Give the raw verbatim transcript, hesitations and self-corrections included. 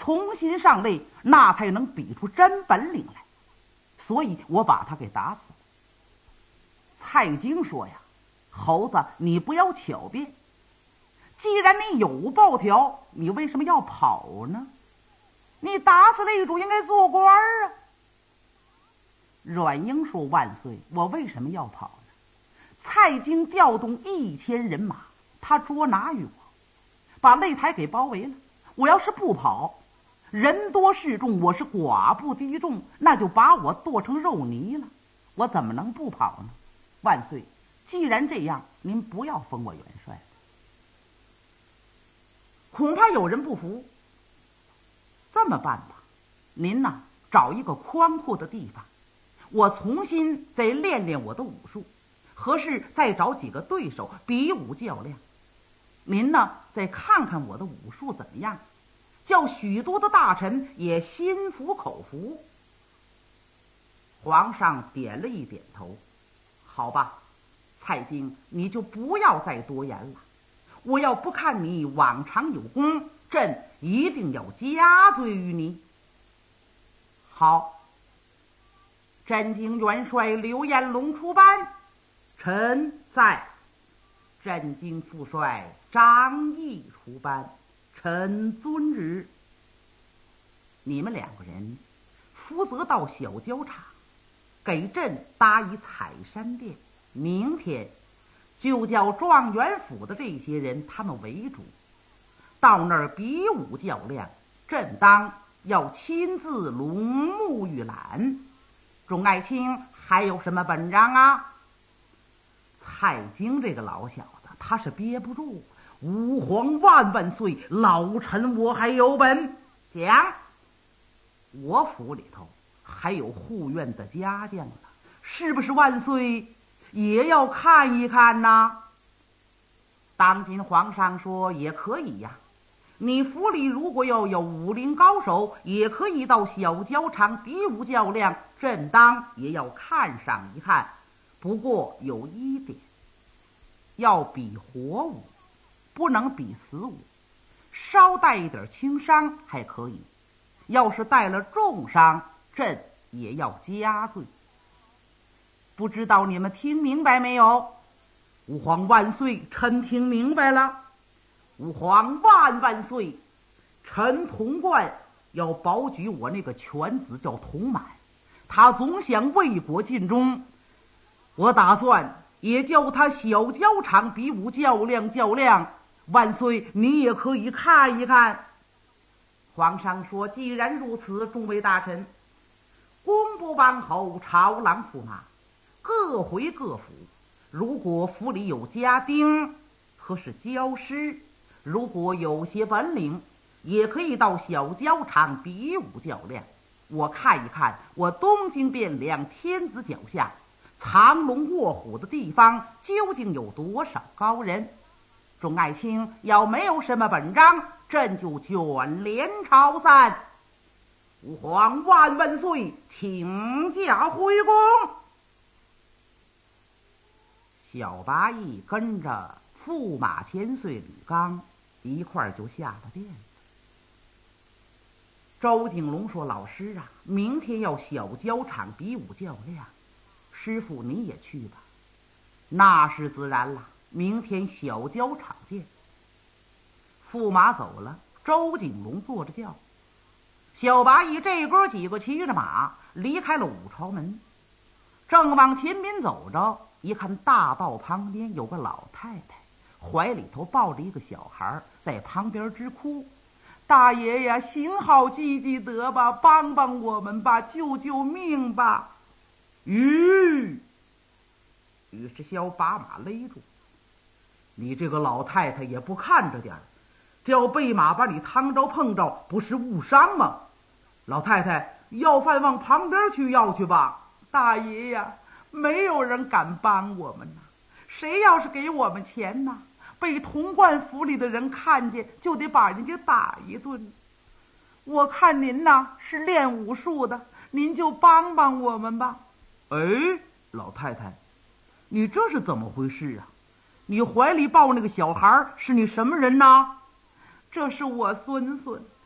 重新上擂，那才能比出真本领来。所以我把他给打死了。蔡京说呀，猴子，你不要巧辩，既然你有报条，你为什么要跑呢？你打死擂主应该做官啊。阮英说，万岁，我为什么要跑呢？蔡京调动一千人马，他捉拿于我，把擂台给包围了。我要是不跑，人多势众，我是寡不敌众，那就把我剁成肉泥了。我怎么能不跑呢？万岁，既然这样，您不要封我元帅。恐怕有人不服。这么办吧，您呐，找一个宽阔的地方，我重新再练练我的武术，合适再找几个对手比武较量。您呢，再看看我的武术怎么样，叫许多的大臣也心服口服。皇上点了一点头，好吧，蔡京，你就不要再多言了。我要不看你往常有功，朕一定要加罪于你。好，镇京元帅刘彦龙出班，臣在。镇京副帅张毅出班，臣遵旨。你们两个人负责到小交场给朕搭一采山殿，明天就叫状元府的这些人他们为主，到那儿比武较量，朕当要亲自龙目预览。众爱卿还有什么本章啊？蔡京这个老小子他是憋不住，吾皇万万岁，老臣我还有本。讲，我府里头还有护院的家将呢，是不是万岁也要看一看呢？当今皇上说也可以呀，你府里如果要有武林高手，也可以到小交场比武较量，朕当也要看上一看。不过有一点，要比活武，不能比死武。稍带一点轻伤还可以，要是带了重伤，朕也要加罪。不知道你们听明白没有？吾皇万岁，臣听明白了。吾皇万万岁，臣童贯要保举我那个犬子叫童满，他总想为国尽忠，我打算也叫他小交场比武较量较量。万岁，你也可以看一看。皇上说，既然如此，众位大臣，工部王侯、朝郎驸马各回各府，如果府里有家丁或是教师，如果有些本领，也可以到小交场比武较量。我看一看，我东京汴梁天子脚下藏龙卧虎的地方究竟有多少高人。众爱卿要没有什么本章，朕就卷帘朝散。吾皇万万岁，请假回宫。小八义跟着驸马千岁吕刚一块儿就下了殿。周景龙说，老师啊，明天要小交场比武较量，师傅你也去吧。那是自然了，明天小交场见。驸马走了，周景龙坐着轿，小八义这哥几个骑着马离开了武朝门，正往前边走着，一看大道旁边有个老太太，怀里头抱着一个小孩，在旁边直哭。大爷呀，行好积积德吧，帮帮我们吧，救救命吧。吁！于是萧把马勒住。你这个老太太也不看着点儿，这要被马把你趟着碰着，不是误伤吗？老太太，要饭往旁边去要去吧。大爷呀，没有人敢帮我们呐，谁要是给我们钱呐，被童贯府里的人看见，就得把人家打一顿。我看您呐是练武术的，您就帮帮我们吧。哎，老太太，你这是怎么回事啊？你怀里抱那个小孩是你什么人呐？这是我孙孙，